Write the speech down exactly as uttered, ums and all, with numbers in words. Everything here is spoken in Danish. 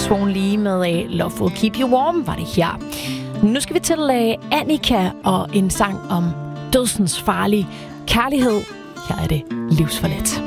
Swan Lee med uh, Love Will Keep You Warm, var det her. Nu skal vi til uh, Annika og en sang om dødsens farlig kærlighed. Her er det Livsforladt.